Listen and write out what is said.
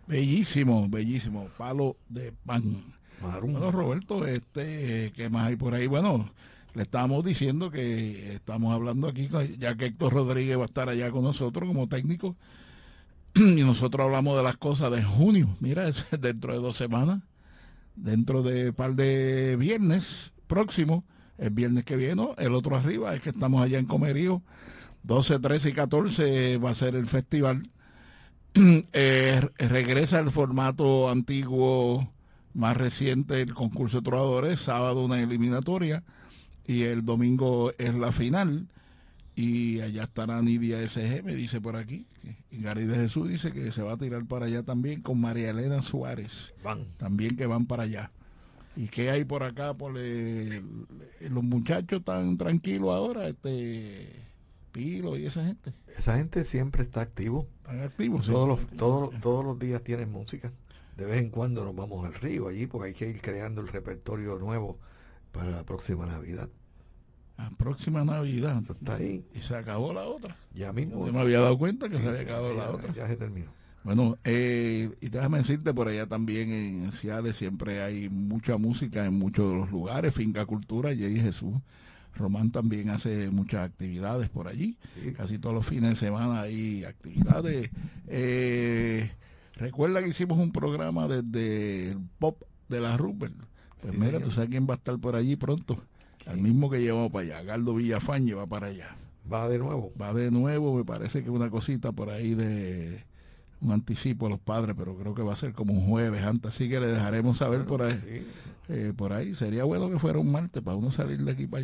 Bellísimo, bellísimo, palo de pan. Bueno, Marumba. Roberto, ¿qué más hay por ahí? Bueno, le estábamos diciendo que estamos hablando aquí, ya que Héctor Rodríguez va a estar allá con nosotros como técnico, y nosotros hablamos de las cosas de junio. Mira, es dentro de 2 semanas, dentro de un par de viernes próximo, el viernes que viene, ¿no? El otro arriba, es que estamos allá en Comerío, 12, 13 y 14 va a ser el festival. Regresa el formato antiguo más reciente, el concurso de trovadores, sábado una eliminatoria y el domingo es la final. Y allá estará Nidia SG, me dice por aquí. Y Gary de Jesús dice que se va a tirar para allá también con María Elena Suárez, Van. también que van para allá. ¿Y qué hay por acá? Los muchachos tan tranquilos ahora, Pilo y esa gente. Esa gente siempre está activo. Están activos, sí. Todos los días tienen música. De vez en cuando nos vamos al río allí porque hay que ir creando el repertorio nuevo para la próxima Navidad. La próxima Navidad. Eso está ahí. Y se acabó la otra. Ya Yo mismo. no me había dado cuenta que Sí, se había sí, acabado la otra. ya se terminó. Bueno, y déjame decirte, por allá también en Ciales siempre hay mucha música en muchos de los lugares. Finca Cultura, Jay Jesús. Román también hace muchas actividades por allí. Sí. Casi todos los fines de semana hay actividades. Recuerda que hicimos un programa desde el pop de la Rupert. Pues Sí, mira, señor. tú sabes quién va a estar por allí pronto. El mismo que llevamos para allá, Gardo Villafañe va para allá. Va de nuevo. Va de nuevo, me parece que una cosita por ahí de un anticipo a los padres, pero creo que va a ser como un jueves antes, así que le dejaremos saber por ahí. Sí. Por ahí sería bueno que fuera un martes para uno salir de aquí para allá.